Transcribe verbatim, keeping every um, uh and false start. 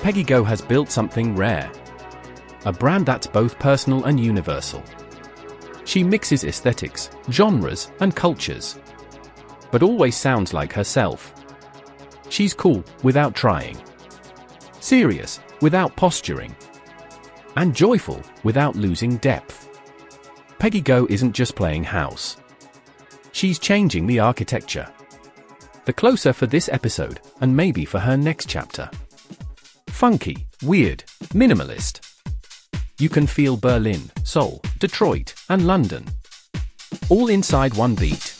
Peggy Go has built something rare. A brand that's both personal and universal. She mixes aesthetics, genres, and cultures, but always sounds like herself. She's cool without trying, serious without posturing, and joyful without losing depth. Peggy Go isn't just playing house. She's changing the architecture. The closer for this episode, and maybe for her next chapter. Funky, weird, minimalist. You can feel Berlin, Seoul, Detroit, and London, all inside one beat.